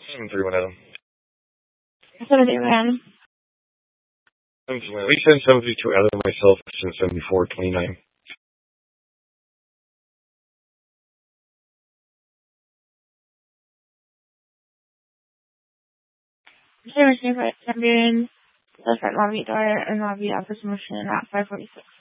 731 Adam. 70 man. 732 Adam, myself, 7429. 025 Siberian, left right lobby door and lobby office motion at 546.